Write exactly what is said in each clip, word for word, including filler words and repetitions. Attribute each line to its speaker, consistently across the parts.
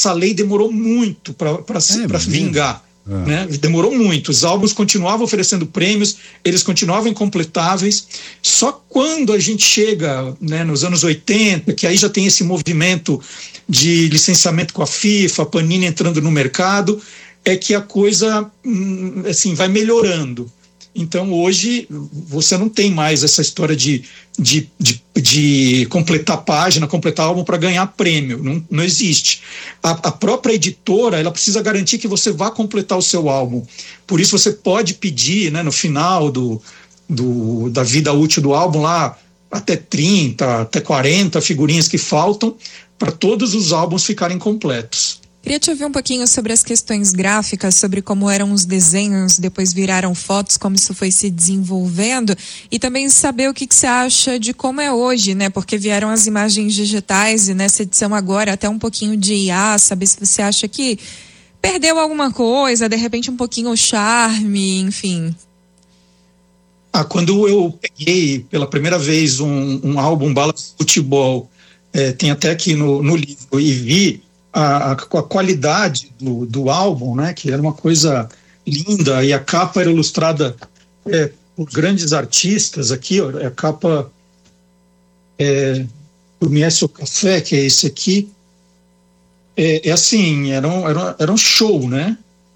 Speaker 1: essa lei demorou muito para é, vingar. É. Né? Demorou muito. Os álbuns continuavam oferecendo prêmios, eles continuavam incompletáveis. Só quando a gente chega, né, nos anos oitenta, que aí já tem esse movimento de licenciamento com a FIFA, a Panini entrando no mercado, é que a coisa assim, vai melhorando. Então hoje você não tem mais essa história de, de, de, de completar página, completar álbum para ganhar prêmio, não, não existe. A, a própria editora, ela precisa garantir que você vá completar o seu álbum, por isso você pode pedir, né, no final do, do, da vida útil do álbum lá, até trinta, até quarenta figurinhas que faltam para todos os álbuns ficarem completos.
Speaker 2: Queria te ouvir um pouquinho sobre as questões gráficas, sobre como eram os desenhos, depois viraram fotos, como isso foi se desenvolvendo, e também saber o que, que você acha de como é hoje, né? Porque vieram as imagens digitais e nessa edição agora até um pouquinho de I A, saber se você acha que perdeu alguma coisa, de repente um pouquinho o charme, enfim.
Speaker 1: Ah, quando eu peguei pela primeira vez um, um álbum Bala de Futebol, é, tem até aqui no, no livro, e vi A, a qualidade do, do álbum, né, que era uma coisa linda, e a capa era ilustrada é, por grandes artistas. Aqui, ó, a capa é, do Miesio Café, que é esse aqui, é, é assim, era um, era, era um show, né,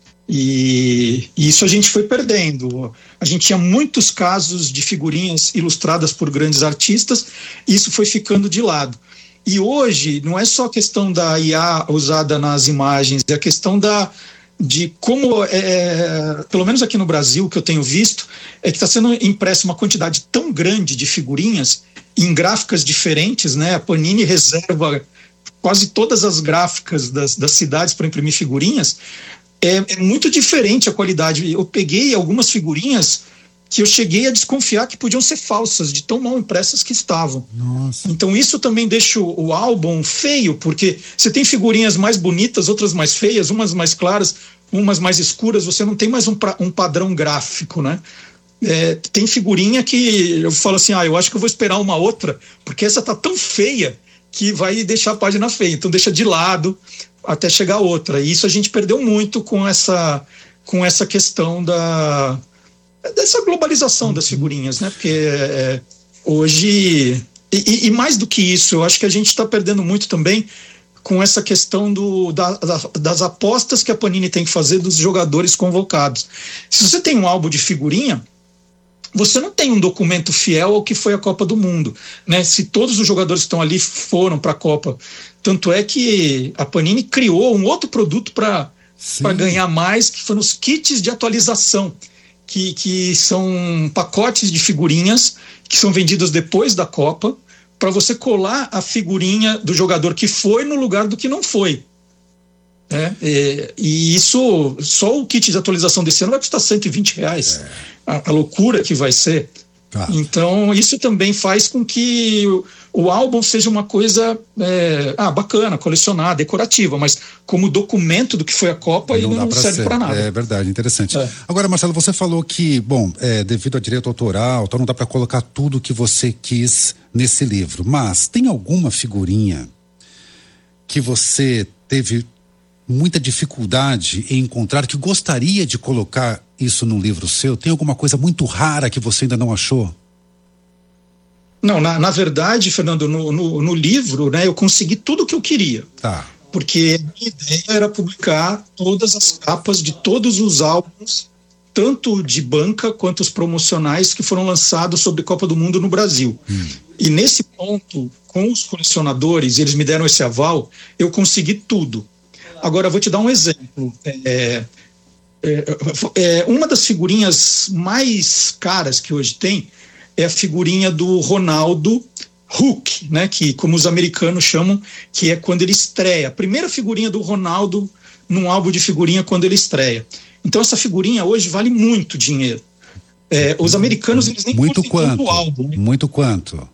Speaker 1: e, e isso a gente foi perdendo. A gente tinha muitos casos de figurinhas ilustradas por grandes artistas, e isso foi ficando de lado. E hoje não é só a questão da I A usada nas imagens, é a questão da, de como, é, pelo menos aqui no Brasil, que eu tenho visto, é que está sendo impressa uma quantidade tão grande de figurinhas em gráficas diferentes, né? A Panini reserva quase todas as gráficas das, das cidades para imprimir figurinhas. É, é muito diferente a qualidade. Eu peguei algumas figurinhas que eu cheguei a desconfiar que podiam ser falsas, de tão mal impressas que estavam.
Speaker 3: Nossa.
Speaker 1: Então isso também deixa o, o álbum feio, porque você tem figurinhas mais bonitas, outras mais feias, umas mais claras, umas mais escuras, você não tem mais um, pra, um padrão gráfico, né? É, tem figurinha que eu falo assim, ah, eu acho que eu vou esperar uma outra, porque essa tá tão feia que vai deixar a página feia, então deixa de lado até chegar outra. E isso a gente perdeu muito com essa, com essa questão da... dessa globalização das figurinhas, né? Porque é, hoje, e, e mais do que isso, eu acho que a gente está perdendo muito também com essa questão do, da, da, das apostas que a Panini tem que fazer dos jogadores convocados. Se você tem um álbum de figurinha, você não tem um documento fiel ao que foi a Copa do Mundo, né? Se todos os jogadores que estão ali foram para a Copa. Tanto é que a Panini criou um outro produto para ganhar mais, que foram os kits de atualização. Que, que são pacotes de figurinhas que são vendidos depois da Copa, para você colar a figurinha do jogador que foi no lugar do que não foi. É, e, e isso, só o kit de atualização desse ano vai custar cento e vinte reais. É. A, a loucura que vai ser. Ah. Então, isso também faz com que o, o álbum seja uma coisa é, ah, bacana, colecionar, decorativa, mas como documento do que foi a Copa, ele não, não serve para nada.
Speaker 3: É verdade, interessante.
Speaker 1: É.
Speaker 3: Agora, Marcelo, você falou que, bom, é, devido a direito autoral, então não dá para colocar tudo que você quis nesse livro, mas tem alguma figurinha que você teve muita dificuldade em encontrar, que gostaria de colocar isso no livro seu? Tem alguma coisa muito rara que você ainda não achou?
Speaker 1: Não, na, na verdade, Fernando, no, no, no livro, né, eu consegui tudo o que eu queria.
Speaker 3: Tá.
Speaker 1: Porque a minha ideia era publicar todas as capas de todos os álbuns, tanto de banca quanto os promocionais que foram lançados sobre Copa do Mundo no Brasil. Hum. E nesse ponto, com os colecionadores, eles me deram esse aval, eu consegui tudo. Agora, eu vou te dar um exemplo. É, é, é, uma das figurinhas mais caras que hoje tem é a figurinha do Ronaldo Hulk, né, que, como os americanos chamam, que é quando ele estreia. A primeira figurinha do Ronaldo num álbum de figurinha quando ele estreia. Então, essa figurinha hoje vale muito dinheiro. É, os americanos, eles nem
Speaker 3: muito quanto?
Speaker 1: O álbum. Né?
Speaker 3: Muito quanto?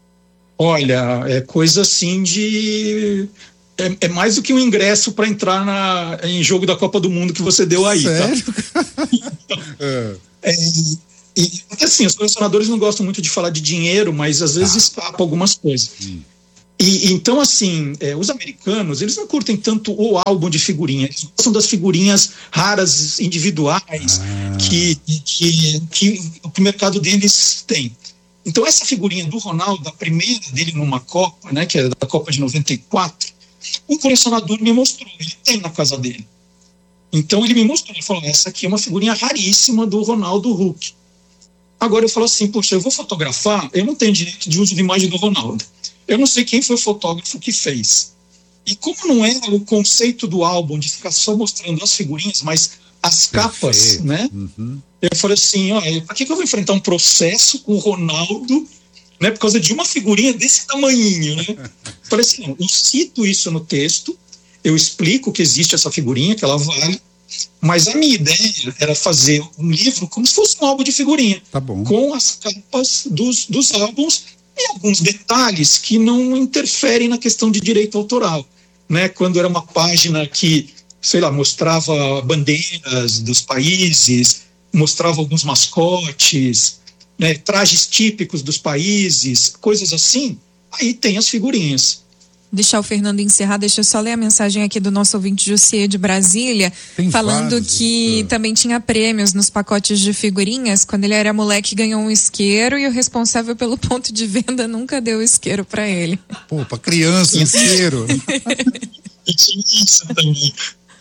Speaker 1: Olha, é coisa assim de... É, é mais do que um ingresso para entrar na, em jogo da Copa do Mundo que você deu aí.
Speaker 3: Sério?
Speaker 1: Tá? é. É, e, porque assim, os colecionadores não gostam muito de falar de dinheiro, mas às vezes ah. escapa algumas coisas. Hum. E então, assim, é, os americanos, eles não curtem tanto o álbum de figurinhas, eles gostam das figurinhas raras, individuais, ah. que, que, que o mercado deles tem. Então, essa figurinha do Ronaldo, a primeira dele numa Copa, né, que é da Copa de noventa e quatro, um colecionador me mostrou, ele tem na casa dele. Então, ele me mostrou, ele falou, essa aqui é uma figurinha raríssima do Ronaldo Hulk. Agora eu falo assim, poxa, eu vou fotografar, eu não tenho direito de uso de imagem do Ronaldo. Eu não sei quem foi o fotógrafo que fez. E como não é o conceito do álbum de ficar só mostrando as figurinhas, mas as capas, Perfeito. né? Uhum. Eu falei assim, olha, para que, que eu vou enfrentar um processo com o Ronaldo, né, por causa de uma figurinha desse tamanhinho, né? Eu falei assim, não, eu cito isso no texto, eu explico que existe essa figurinha, que ela vale, mas a minha ideia era fazer um livro como se fosse um álbum de figurinha,
Speaker 3: tá bom.
Speaker 1: Com as capas dos, dos álbuns e alguns detalhes que não interferem na questão de direito autoral, né? Quando era uma página que, sei lá, mostrava bandeiras dos países, mostrava alguns mascotes, né, trajes típicos dos países, coisas assim, aí tem as figurinhas.
Speaker 2: Deixar o Fernando encerrar, deixa eu só ler a mensagem aqui do nosso ouvinte Jussier de Brasília, tem falando vários, que é. também tinha prêmios nos pacotes de figurinhas. Quando ele era moleque, ganhou um isqueiro e o responsável pelo ponto de venda nunca deu isqueiro para ele.
Speaker 3: Pô, pra criança, isqueiro.
Speaker 1: E tinha isso também.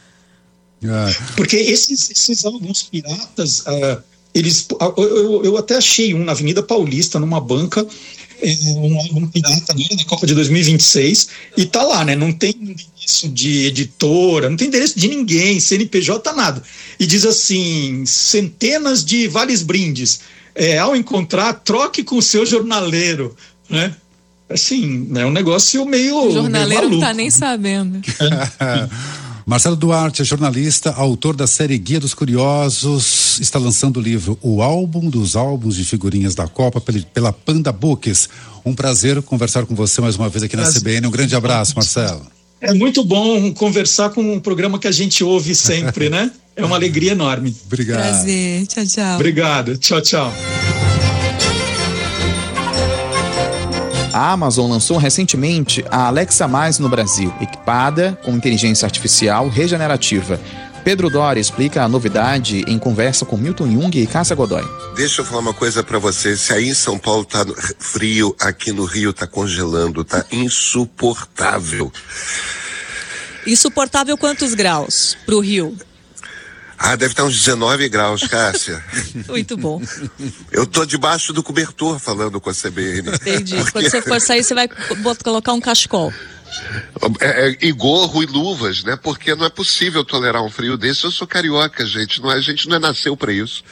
Speaker 1: Ah. Porque esses, esses álbuns piratas, uh, eles, uh, eu, eu até achei um na Avenida Paulista, numa banca, um álbum pirata agora da Copa de dois mil e vinte e seis, e tá lá, né? Não tem endereço de editora, não tem endereço de ninguém, C N P J, nada. E diz assim, centenas de vales brindes. É, ao encontrar, troque com o seu jornaleiro, né? Assim, é um negócio meio
Speaker 2: O jornaleiro
Speaker 1: meio maluco.
Speaker 2: Não tá nem sabendo.
Speaker 3: Marcelo Duarte é jornalista, autor da série Guia dos Curiosos, está lançando o livro O Álbum dos Álbuns de Figurinhas da Copa pela Panda Books. Um prazer conversar com você mais uma vez aqui na prazer. C B N. Um grande abraço, Marcelo.
Speaker 1: É muito bom conversar com um programa que a gente ouve sempre, né? É uma alegria enorme.
Speaker 3: Obrigado.
Speaker 2: Prazer. Tchau, tchau.
Speaker 1: Obrigado. Tchau, tchau.
Speaker 4: A Amazon lançou recentemente a Alexa Mais no Brasil, equipada com inteligência artificial regenerativa. Pedro Dória explica a novidade em conversa com Milton Jung e Cássia Godoy.
Speaker 5: Deixa eu falar uma coisa pra você, se aí em São Paulo tá frio, aqui no Rio tá congelando, tá insuportável.
Speaker 6: Insuportável quantos graus pro Rio?
Speaker 5: Ah, deve estar uns dezenove graus, Cássia.
Speaker 6: Muito bom.
Speaker 5: Eu tô debaixo do cobertor falando com a C B N.
Speaker 6: Entendi. Porque... Quando você for sair, você vai colocar um cachecol.
Speaker 5: É, é, e gorro e luvas, né? Porque não é possível tolerar um frio desse. Eu sou carioca, gente. Não é, a gente não é nasceu pra isso.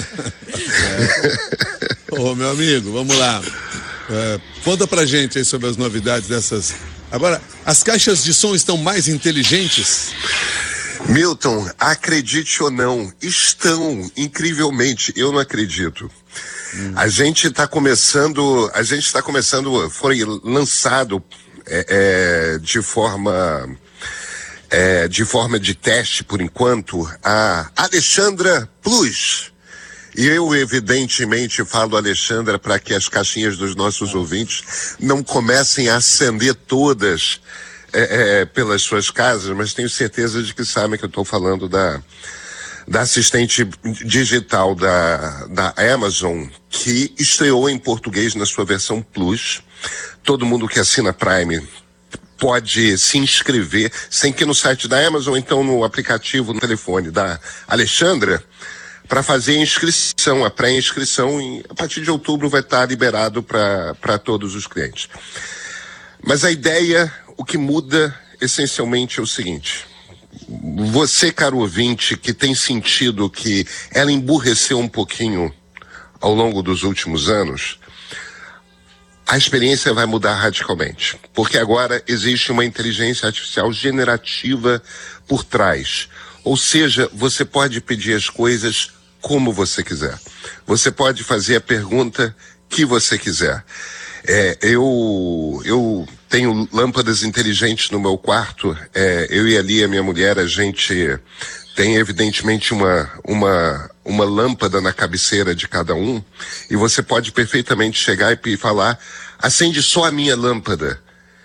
Speaker 7: É. Ô, meu amigo, vamos lá. É, conta pra gente aí sobre as novidades dessas. Agora, as caixas de som estão mais inteligentes?
Speaker 5: Milton, acredite ou não, estão, incrivelmente, eu não acredito. Hum. A gente está começando, a gente está começando, foi lançado é, é, de forma, é, de forma de teste, por enquanto, a Alexandra Plus. E eu, evidentemente, falo Alexandra para que as caixinhas dos nossos ouvintes não comecem a acender todas É, é, pelas suas casas, mas tenho certeza de que sabem que eu estou falando da, da assistente digital da, da Amazon, que estreou em português na sua versão Plus. Todo mundo que assina Prime pode se inscrever, sem que no site da Amazon, então no aplicativo, no telefone da Alexandra, para fazer a inscrição, a pré-inscrição, e a partir de outubro vai estar liberado para todos os clientes. Mas a ideia, o que muda essencialmente é o seguinte: você, caro ouvinte, que tem sentido que ela emburreceu um pouquinho ao longo dos últimos anos, a experiência vai mudar radicalmente, porque agora existe uma inteligência artificial generativa por trás. Ou seja, você pode pedir as coisas como você quiser. Você pode fazer a pergunta que você quiser. É, eu, eu tenho lâmpadas inteligentes no meu quarto. É, eu e a Lia, minha mulher, a gente tem evidentemente uma, uma, uma lâmpada na cabeceira de cada um, e você pode perfeitamente chegar e falar: acende só a minha lâmpada.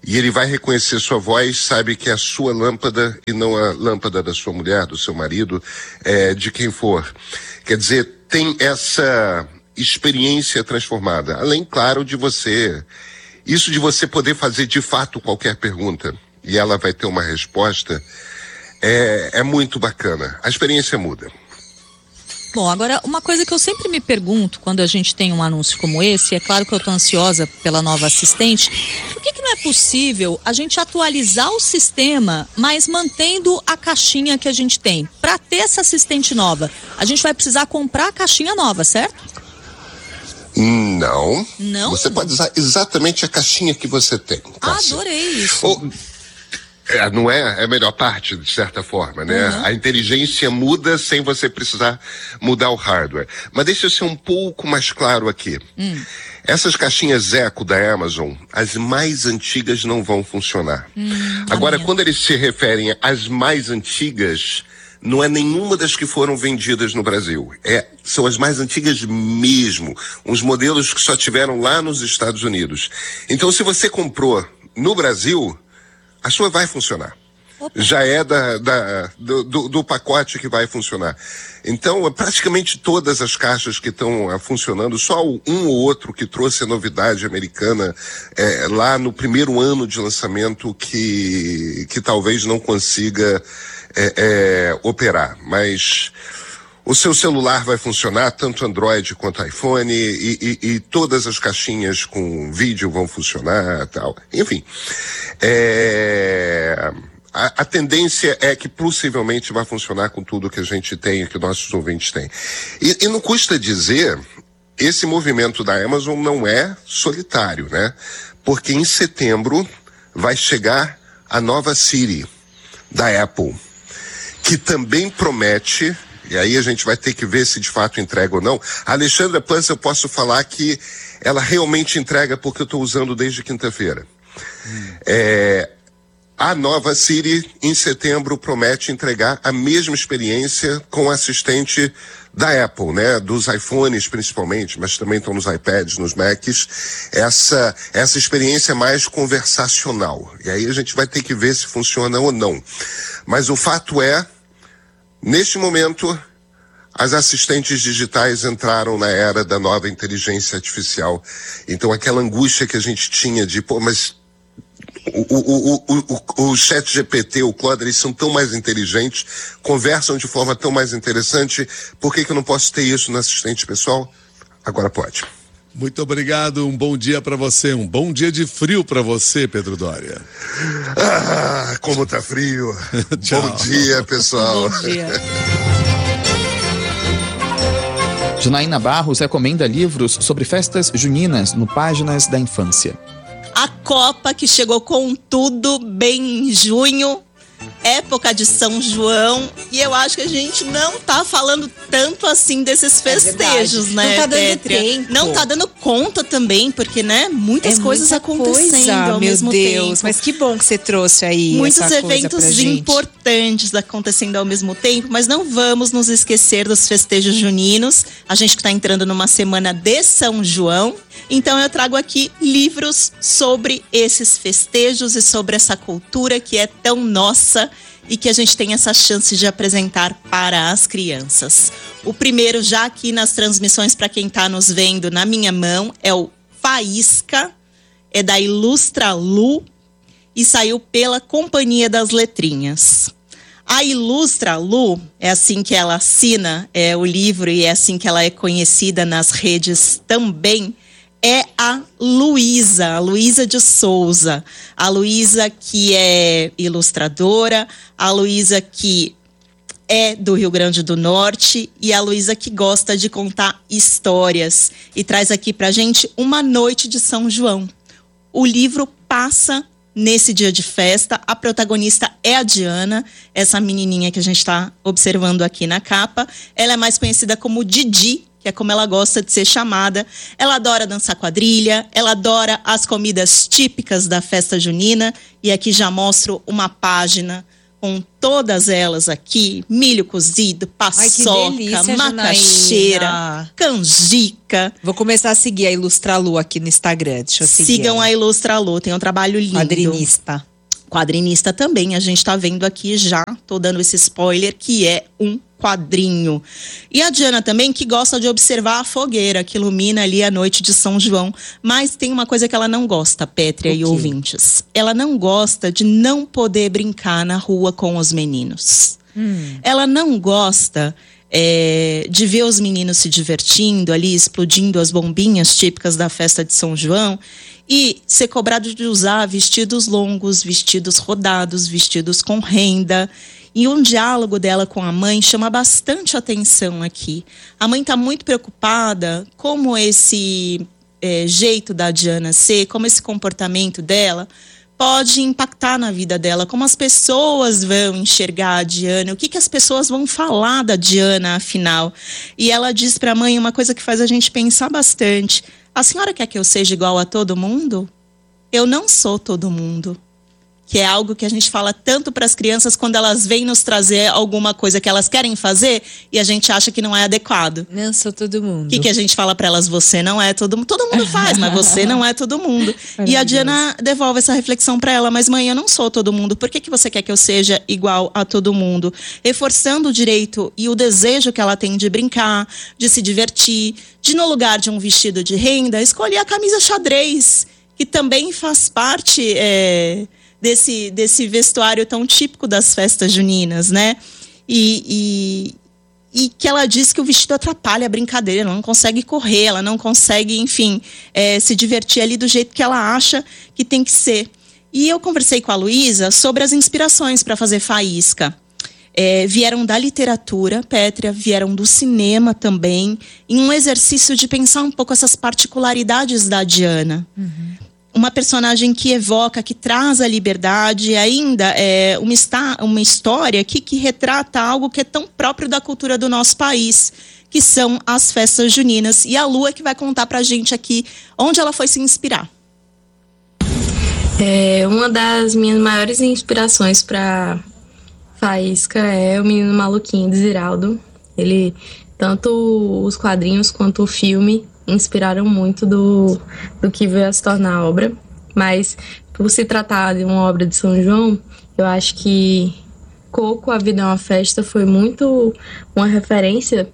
Speaker 5: e ele vai reconhecer sua voz, sabe que é a sua lâmpada e não a lâmpada da sua mulher, do seu marido, é, de quem for. Quer dizer, tem essa experiência transformada. Além, claro, de você, isso de você poder fazer de fato qualquer pergunta e ela vai ter uma resposta, é, é muito bacana. A experiência muda.
Speaker 6: Bom, agora, uma coisa que eu sempre me pergunto quando a gente tem um anúncio como esse, é claro que eu estou ansiosa pela nova assistente, por que que não é possível a gente atualizar o sistema, mas mantendo a caixinha que a gente tem? Para ter essa assistente nova, a gente vai precisar comprar a caixinha nova, certo?
Speaker 5: Não.
Speaker 6: Não?
Speaker 5: Você pode usar exatamente a caixinha que você tem.
Speaker 6: Ah, adorei isso.
Speaker 5: Ou, É, não é, é a melhor parte, de certa forma, né? Uhum. A inteligência muda sem você precisar mudar o hardware. Mas deixa eu ser um pouco mais claro aqui. Hum. Essas caixinhas Echo da Amazon, as mais antigas não vão funcionar. Hum, Agora, quando eles se referem às mais antigas, não é nenhuma das que foram vendidas no Brasil. É, são as mais antigas mesmo. Uns modelos que só tiveram lá nos Estados Unidos. Então, se você comprou no Brasil, a sua vai funcionar. Opa. Já é da, da, do, do, do pacote que vai funcionar. Então, praticamente todas as caixas que estão uh, funcionando, só um ou outro que trouxe a novidade americana é, lá no primeiro ano de lançamento que, que talvez não consiga é, é, operar. Mas o seu celular vai funcionar, tanto Android quanto iPhone, e, e, e todas as caixinhas com vídeo vão funcionar, tal. Enfim, é, a, a tendência é que possivelmente vai funcionar com tudo que a gente tem e que nossos ouvintes têm. E, e não custa dizer, esse movimento da Amazon não é solitário, né? Porque em setembro vai chegar a nova Siri da Apple, que também promete. E aí a gente vai ter que ver se de fato entrega ou não. A Alexandra Plus, eu posso falar que ela realmente entrega porque eu estou usando desde quinta-feira. Hum. É, a nova Siri, em setembro, promete entregar a mesma experiência com o assistente da Apple, né? Dos iPhones principalmente, mas também estão nos iPads, nos Macs. Essa, essa experiência mais conversacional. E aí a gente vai ter que ver se funciona ou não. Mas o fato é, neste momento, as assistentes digitais entraram na era da nova inteligência artificial. Então, aquela angústia que a gente tinha de, pô, mas o, o, o, o, o chat G P T, o Claude, eles são tão mais inteligentes, conversam de forma tão mais interessante, por que que eu não posso ter isso no assistente pessoal? Agora pode.
Speaker 7: Muito obrigado, um bom dia para você, um bom dia de frio para você, Pedro Doria.
Speaker 5: Ah, como tá frio. Bom dia, pessoal.
Speaker 6: Bom dia.
Speaker 4: Janaína Barros recomenda livros sobre festas juninas no Páginas da Infância.
Speaker 8: A Copa que chegou com tudo bem em junho, época de São João, e eu acho que a gente não tá falando tanto assim desses festejos, é né,
Speaker 9: Não tá dando
Speaker 8: Pétria?
Speaker 9: tempo.
Speaker 8: Não tá dando conta também, porque, né, muitas
Speaker 9: é
Speaker 8: coisas
Speaker 9: muita
Speaker 8: acontecendo
Speaker 9: coisa,
Speaker 8: ao
Speaker 9: meu
Speaker 8: mesmo
Speaker 9: Deus,
Speaker 8: tempo.
Speaker 9: Mas que bom que você trouxe aí
Speaker 8: Muitos
Speaker 9: essa coisa
Speaker 8: eventos
Speaker 9: pra gente.
Speaker 8: importantes acontecendo ao mesmo tempo, mas não vamos nos esquecer dos festejos juninos. A gente que está entrando numa semana de São João. Então eu trago aqui livros sobre esses festejos e sobre essa cultura que é tão nossa e que a gente tem essa chance de apresentar para as crianças. O primeiro, já aqui nas transmissões, para quem está nos vendo na minha mão, é o Faísca, é da Ilustra Lu e saiu pela Companhia das Letrinhas. A Ilustra Lu, é assim que ela assina é, o livro e é assim que ela é conhecida nas redes também, é a Luísa, a Luísa de Souza. A Luísa que é ilustradora, a Luísa que é do Rio Grande do Norte e a Luísa que gosta de contar histórias e traz aqui pra gente Uma Noite de São João. O livro passa nesse dia de festa, a protagonista é a Diana, essa menininha que a gente está observando aqui na capa. Ela é mais conhecida como Didi, que é como ela gosta de ser chamada. Ela adora dançar quadrilha, ela adora as comidas típicas da festa junina, e aqui já mostro uma página com todas elas aqui, milho cozido, paçoca,
Speaker 2: Ai, delícia,
Speaker 8: macaxeira,
Speaker 2: Janaína.
Speaker 8: canjica.
Speaker 2: Vou começar a seguir a Ilustra Lu aqui no Instagram. Deixa eu seguir.
Speaker 8: Sigam
Speaker 2: ela.
Speaker 8: a Ilustra Lu, tem um trabalho lindo.
Speaker 2: Quadrinista.
Speaker 8: Quadrinista também, a gente tá vendo aqui já, tô dando esse spoiler, que é um quadrinho. E a Diana também, que gosta de observar a fogueira que ilumina ali a noite de São João. Mas tem uma coisa que ela não gosta, Pétria e ouvintes. Ela não gosta de não poder brincar na rua com os meninos. Hum. Ela não gosta é, de ver os meninos se divertindo ali, explodindo as bombinhas típicas da festa de São João, e ser cobrado de usar vestidos longos, vestidos rodados, vestidos com renda. E um diálogo dela com a mãe chama bastante atenção aqui. A mãe está muito preocupada como esse é, jeito da Diana ser, como esse comportamento dela pode impactar na vida dela, como as pessoas vão enxergar a Diana, o que, que as pessoas vão falar da Diana, afinal. E ela diz para a mãe uma coisa que faz a gente pensar bastante. A senhora quer que eu seja igual a todo mundo? Eu não sou todo mundo. Que é algo que a gente fala tanto para as crianças quando elas vêm nos trazer alguma coisa que elas querem fazer e a gente acha que não é adequado.
Speaker 2: Não sou todo mundo.
Speaker 8: O que, que a gente fala para elas? Você não é todo mundo. Todo mundo faz, mas você não é todo mundo. E a Diana devolve essa reflexão para ela. Mas mãe, eu não sou todo mundo. Por que, que você quer que eu seja igual a todo mundo? Reforçando o direito e o desejo que ela tem de brincar, de se divertir, de no lugar de um vestido de renda, escolher a camisa xadrez, que também faz parte... É, Desse, desse vestuário tão típico das festas juninas, né? E, e, e que ela diz que o vestido atrapalha a brincadeira, ela não consegue correr, ela não consegue, enfim, é, se divertir ali do jeito que ela acha que tem que ser. E eu conversei com a Luísa sobre as inspirações para fazer faísca. É, vieram da literatura, Pétria, vieram do cinema também, em um exercício de pensar um pouco essas particularidades da Diana. Uhum. Uma personagem que evoca, que traz a liberdade, e ainda é uma, está, uma história aqui que retrata algo que é tão próprio da cultura do nosso país, que são as festas juninas. E a Lu é que vai contar pra gente aqui onde ela foi se inspirar.
Speaker 9: É, uma das minhas maiores inspirações para faísca é o Menino Maluquinho de Ziraldo. Ele, tanto os quadrinhos quanto o filme, inspiraram muito do, do que veio a se tornar a obra, mas por se tratar de uma obra de São João, eu acho que Coco, A Vida é uma Festa foi muito uma referência,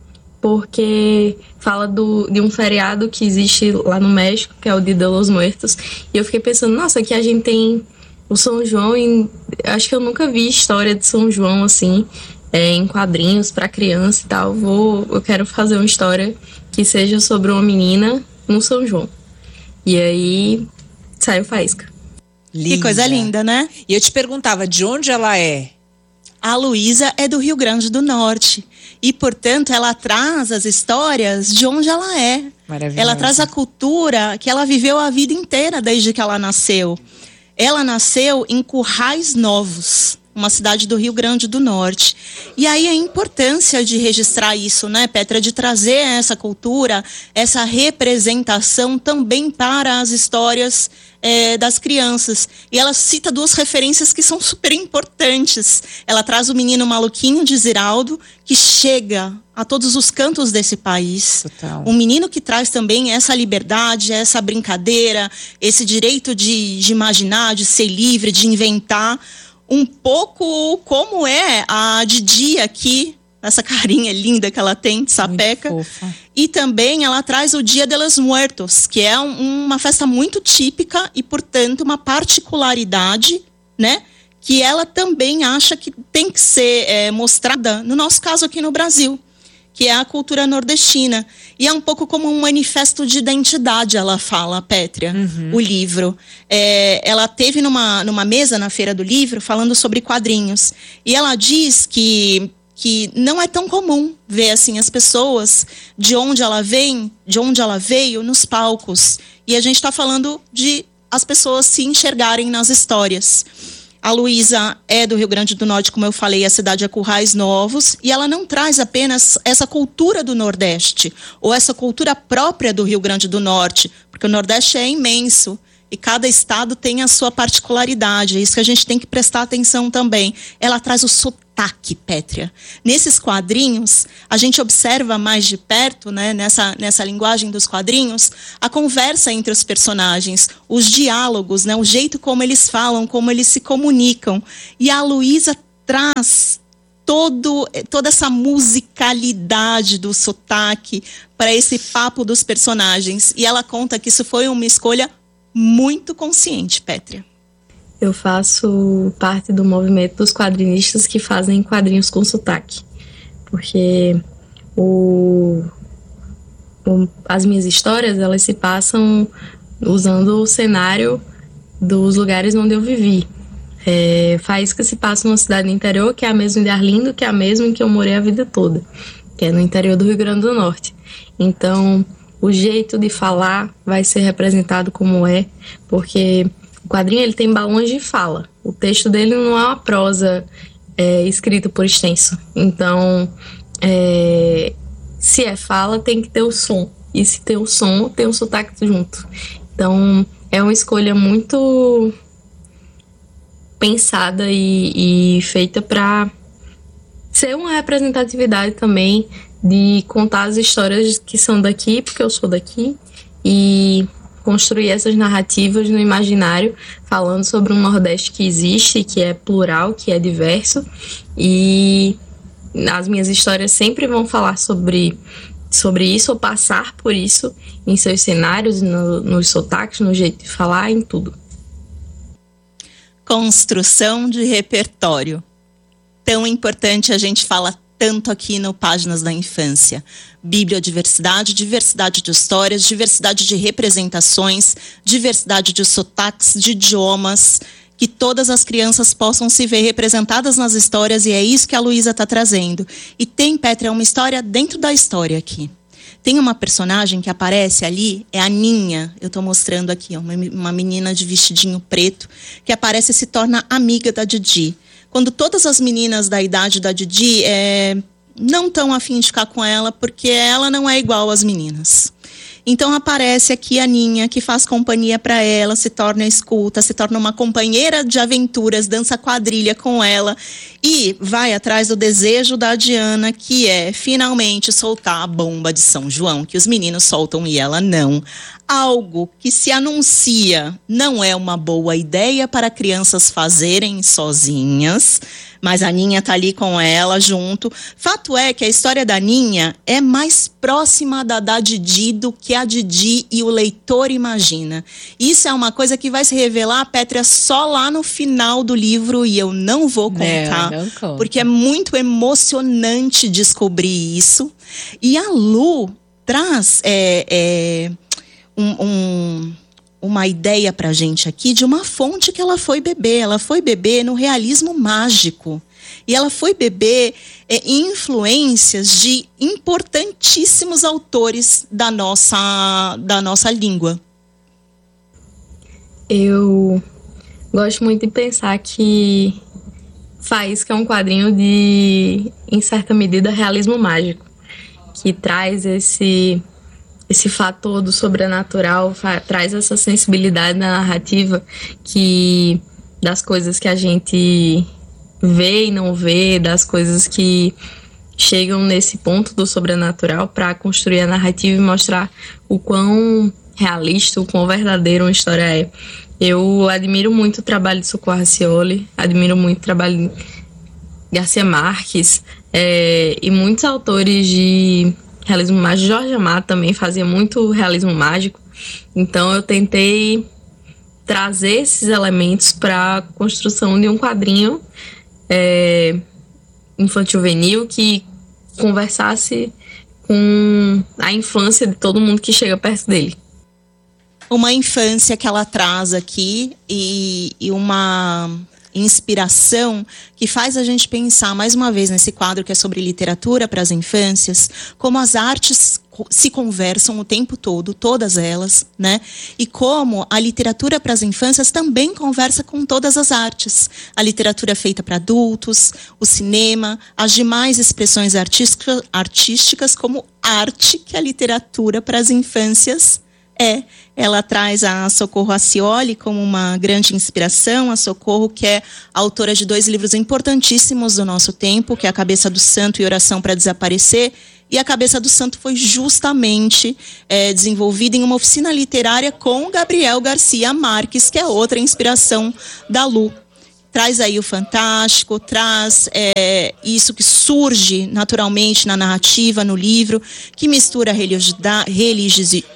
Speaker 9: porque fala do, de um feriado que existe lá no México, que é o Dia de los Muertos, e eu fiquei pensando, nossa, aqui a gente tem o São João, e acho que eu nunca vi história de São João assim, é, em quadrinhos para criança e tal. Vou, eu quero fazer uma história que seja sobre uma menina no São João. E aí saiu faísca.
Speaker 8: Linda. Que coisa linda, né?
Speaker 2: E eu te perguntava, de onde ela é?
Speaker 8: A Luísa é do Rio Grande do Norte. E, portanto, ela traz as histórias de onde ela é.
Speaker 2: Maravilhoso.
Speaker 8: Ela traz a cultura que ela viveu a vida inteira desde que ela nasceu. Ela nasceu em Currais Novos, uma cidade do Rio Grande do Norte. E aí a importância de registrar isso, né, Pétria, de trazer essa cultura, essa representação também para as histórias é, das crianças. E ela cita duas referências que são super importantes. Ela traz o Menino Maluquinho de Ziraldo, que chega a todos os cantos desse país. Total. Um menino que traz também essa liberdade, essa brincadeira, esse direito de, de imaginar, de ser livre, de inventar. Um pouco como é a Didi aqui, essa carinha linda que ela tem de sapeca. E também ela traz o Dia de los Muertos, que é um, uma festa muito típica e, portanto, uma particularidade, né? Que ela também acha que tem que ser é, mostrada, no nosso caso aqui no Brasil, que é a cultura nordestina. E é um pouco como um manifesto de identidade, ela fala, Pétria, uhum. o livro. É, ela teve numa, numa mesa na Feira do Livro falando sobre quadrinhos. E ela diz que, que não é tão comum ver assim, as pessoas de onde ela vem, de onde ela veio, nos palcos. E a gente está falando de as pessoas se enxergarem nas histórias. A Luísa é do Rio Grande do Norte, como eu falei, a cidade é Currais Novos, e ela não traz apenas essa cultura do Nordeste, ou essa cultura própria do Rio Grande do Norte, porque o Nordeste é imenso, E cada estado tem a sua particularidade, é isso que a gente tem que prestar atenção também. Ela traz o sotaque, Pétria. Nesses quadrinhos, a gente observa mais de perto, né, nessa, nessa linguagem dos quadrinhos, a conversa entre os personagens, os diálogos, né, o jeito como eles falam, como eles se comunicam. E a Luísa traz todo, toda essa musicalidade do sotaque para esse papo dos personagens. E ela conta que isso foi uma escolha muito consciente, Pétria.
Speaker 9: Eu faço parte do movimento dos quadrinistas que fazem quadrinhos com sotaque. Porque o, o, as minhas histórias, elas se passam usando o cenário dos lugares onde eu vivi. É, Faísca se passa numa cidade do interior, que é a mesma de Arlindo, que é a mesma em que eu morei a vida toda, que é no interior do Rio Grande do Norte. Então, o jeito de falar vai ser representado como é, porque o quadrinho ele tem balões de fala. O texto dele não é uma prosa é, escrita por extenso. Então, é, se é fala, tem que ter o som. E se tem o som, tem o sotaque junto. Então, é uma escolha muito pensada e, e feita para ser uma representatividade também, de contar as histórias que são daqui, porque eu sou daqui, e construir essas narrativas no imaginário, falando sobre um Nordeste que existe, que é plural, que é diverso, e as minhas histórias sempre vão falar sobre, sobre isso, ou passar por isso, em seus cenários, no, nos sotaques, no jeito de falar, em tudo.
Speaker 8: Construção de repertório. Tão importante, a gente fala tanto aqui no Páginas da Infância. Bibliodiversidade, diversidade de histórias, diversidade de representações, diversidade de sotaques, de idiomas, que todas as crianças possam se ver representadas nas histórias, e é isso que a Luísa está trazendo. E tem, Pétria, uma história dentro da história aqui. Tem uma personagem que aparece ali, é a Ninha, eu estou mostrando aqui, ó, uma, uma menina de vestidinho preto, que aparece e se torna amiga da Didi. Quando todas as meninas da idade da Didi é, não estão a fim de ficar com ela, porque ela não é igual às meninas. Então aparece aqui a Ninha, que faz companhia para ela, se torna escuta, se torna uma companheira de aventuras, dança quadrilha com ela e vai atrás do desejo da Diana, que é finalmente soltar a bomba de São João, que os meninos soltam e ela não. Algo que se anuncia não é uma boa ideia para crianças fazerem sozinhas, mas a Ninha tá ali com ela junto. Fato é que a história da Ninha é mais próxima da da Didi do que a Didi e o leitor imagina. Isso é uma coisa que vai se revelar, Pétria, só lá no final do livro, e eu não vou contar,
Speaker 6: não, não conta.
Speaker 8: Porque é muito emocionante descobrir isso. E a Lu traz é, é, um... um uma ideia pra gente aqui de uma fonte que ela foi beber. Ela foi beber no realismo mágico. E ela foi beber é, influências de importantíssimos autores da nossa, da nossa língua.
Speaker 9: Eu gosto muito de pensar que Faísca é um quadrinho de, em certa medida, realismo mágico, que traz esse... esse fator do sobrenatural, traz essa sensibilidade na narrativa, que das coisas que a gente vê e não vê, das coisas que chegam nesse ponto do sobrenatural para construir a narrativa e mostrar o quão realista, o quão verdadeiro uma história é. Eu admiro muito o trabalho de Socorro Racioli, admiro muito o trabalho de Garcia Marques é, e muitos autores de realismo mágico. Jorge Amado também fazia muito realismo mágico. Então eu tentei trazer esses elementos para a construção de um quadrinho é, infantil-juvenil que conversasse com a infância de todo mundo que chega perto dele.
Speaker 8: Uma infância que ela traz aqui e, e uma inspiração que faz a gente pensar mais uma vez nesse quadro que é sobre literatura para as infâncias, como as artes se conversam o tempo todo, todas elas, né? E como a literatura para as infâncias também conversa com todas as artes. A literatura feita para adultos, o cinema, as demais expressões artística, artísticas como arte que a literatura para as infâncias É, ela traz a Socorro Acioli como uma grande inspiração. A Socorro, que é autora de dois livros importantíssimos do nosso tempo, que é A Cabeça do Santo e Oração para Desaparecer. E A Cabeça do Santo foi justamente é, desenvolvida em uma oficina literária com Gabriel Garcia Marques, que é outra inspiração da Lu. Traz aí o fantástico, traz é, isso que surge naturalmente na narrativa, no livro, que mistura religiosidade,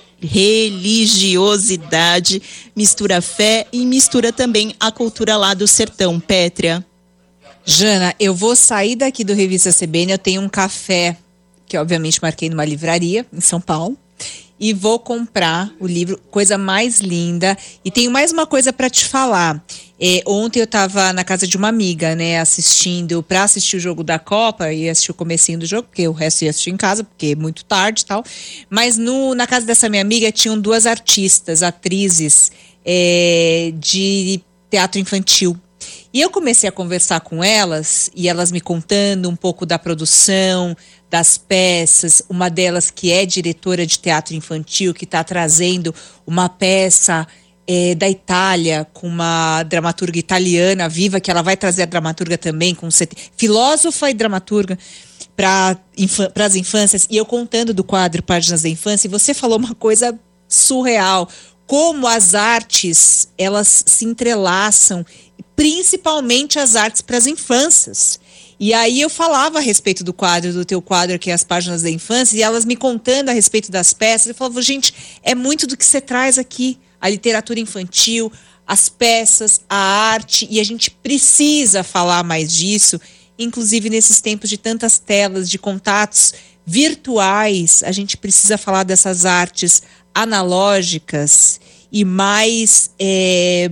Speaker 8: religiosidade, mistura fé e mistura também a cultura lá do sertão. Pétria.
Speaker 10: Jana, eu vou sair daqui do Revista C B N, eu tenho um café que obviamente marquei numa livraria em São Paulo, e vou comprar o livro, coisa mais linda. E tenho mais uma coisa para te falar. É, ontem eu estava na casa de uma amiga, né, assistindo, para assistir o jogo da Copa, ia assistir o comecinho do jogo, porque o resto ia assistir em casa, porque é muito tarde e tal. Mas no, na casa dessa minha amiga tinham duas artistas, atrizes é, de teatro infantil. E eu comecei a conversar com elas, e elas me contando um pouco da produção, das peças, uma delas que é diretora de teatro infantil, que está trazendo uma peça é, da Itália, com uma dramaturga italiana viva, que ela vai trazer a dramaturga também, com set... filósofa e dramaturga, para infan... as infâncias. E eu contando do quadro Páginas da Infância, e você falou uma coisa surreal, como as artes, elas se entrelaçam, principalmente as artes para as infâncias. E aí eu falava a respeito do quadro, do teu quadro, que é As Páginas da Infância, e elas me contando a respeito das peças. Eu falava, gente, é muito do que você traz aqui. A literatura infantil, as peças, a arte, e a gente precisa falar mais disso, inclusive nesses tempos de tantas telas, de contatos virtuais, a gente precisa falar dessas artes analógicas e mais é,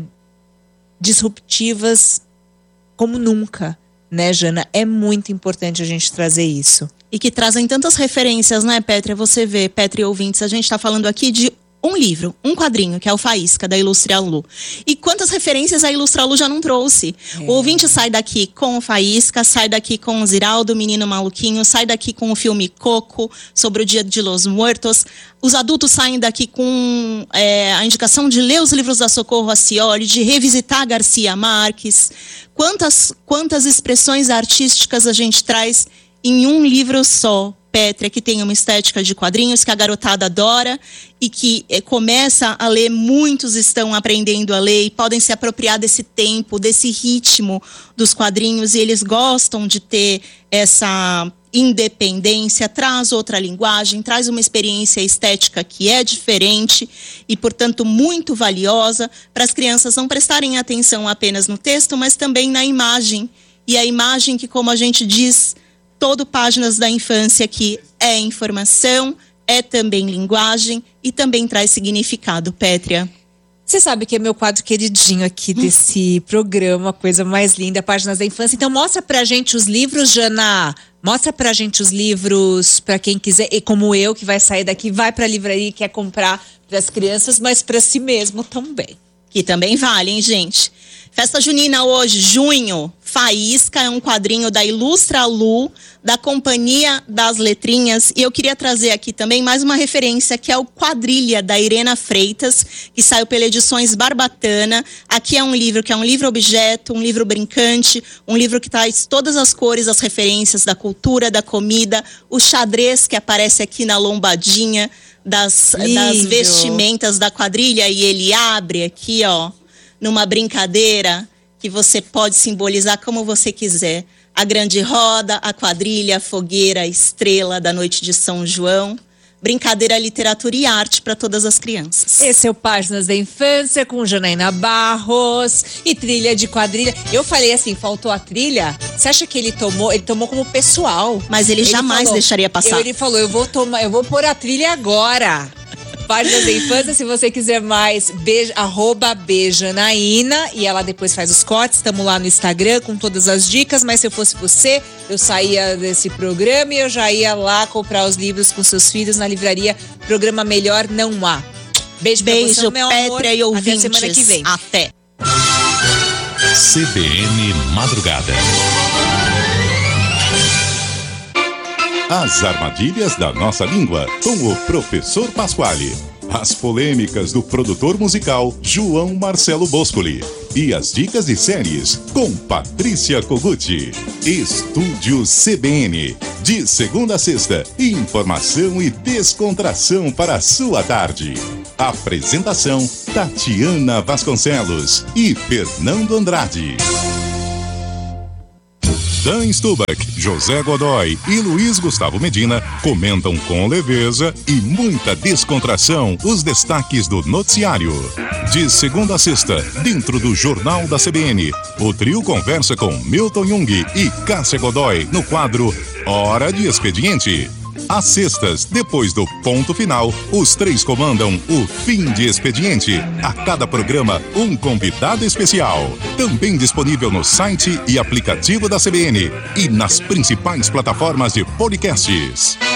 Speaker 10: disruptivas como nunca. Né, Jana? É muito importante a gente trazer isso.
Speaker 8: E que trazem tantas referências, né, Pétria? Você vê, Pétria e ouvintes, a gente está falando aqui de um livro, um quadrinho, que é o Faísca, da Ilustra Lu. E quantas referências a Ilustra Lu já não trouxe? É. O ouvinte sai daqui com o Faísca, sai daqui com o Ziraldo, o Menino Maluquinho, sai daqui com o filme Coco, sobre o Dia de los Muertos. Os adultos saem daqui com é, a indicação de ler os livros da Socorro Acioli, de revisitar Garcia Marques. Quantas, quantas expressões artísticas a gente traz em um livro só, Pétria, que tem uma estética de quadrinhos que a garotada adora e que eh, começa a ler, muitos estão aprendendo a ler e podem se apropriar desse tempo, desse ritmo dos quadrinhos, e eles gostam de ter essa independência, traz outra linguagem, traz uma experiência estética que é diferente e, portanto, muito valiosa para as crianças não prestarem atenção apenas no texto, mas também na imagem. E a imagem que, como a gente diz, todo Páginas da Infância aqui é informação, é também linguagem e também traz significado, Pétria.
Speaker 10: Você sabe que é meu quadro queridinho aqui desse programa, coisa mais linda, Páginas da Infância. Então mostra pra gente os livros, Jana. Mostra pra gente os livros, pra quem quiser, e como eu, que vai sair daqui, vai pra livraria e quer comprar pras crianças, mas pra si mesmo também.
Speaker 8: Que também vale, hein, gente? Festa junina hoje, junho, Faísca, é um quadrinho da Ilustra Lu, da Companhia das Letrinhas. E eu queria trazer aqui também mais uma referência, que é o Quadrilha, da Irena Freitas, que saiu pela Edições Barbatana. Aqui é um livro que é um livro-objeto, um livro brincante, um livro que traz todas as cores, as referências da cultura, da comida, o xadrez que aparece aqui na lombadinha das, das vestimentas da quadrilha, e ele abre aqui, ó, numa brincadeira que você pode simbolizar como você quiser. A grande roda, a quadrilha, a fogueira, a estrela da noite de São João. Brincadeira, literatura e arte para todas as crianças.
Speaker 10: Esse é o Páginas da Infância com Janaína Barros e trilha de quadrilha. Eu falei assim, faltou a trilha? Você acha que ele tomou? Ele tomou como pessoal.
Speaker 8: Mas ele, ele jamais falou, deixaria passar.
Speaker 10: Eu, ele falou, eu vou tomar, eu vou pôr a trilha agora. Páginas da Infância, se você quiser mais, beijo, arroba Bejanaína, e ela depois faz os cortes. Estamos lá no Instagram com todas as dicas, mas se eu fosse você, eu saía desse programa e eu já ia lá comprar os livros com seus filhos na livraria. Programa melhor não há. Beijo,
Speaker 8: beijo
Speaker 10: pra você, meu amor.
Speaker 8: Pétria e ouvintes.
Speaker 10: Até semana que vem.
Speaker 8: Até.
Speaker 11: C B N Madrugada. As armadilhas da nossa língua, com o professor Pasquale.
Speaker 12: as polêmicas do produtor musical João Marcelo Boscoli e as dicas de séries com Patrícia Kogut. Estúdio C B N, de segunda a sexta, informação e descontração para a sua tarde. Apresentação Tatiana Vasconcelos e Fernando Andrade. Dan Stubach, José Godoy e Luiz Gustavo Medina comentam com leveza e muita descontração os destaques do noticiário. De segunda a sexta, dentro do Jornal da C B N, o trio conversa com Milton Jung e Cássia Godoy no quadro Hora de Expediente. Às sextas, depois do ponto final, os três comandam o Fim de Expediente. A cada programa, um convidado especial. Também disponível no site e aplicativo da C B N e nas principais plataformas de podcasts.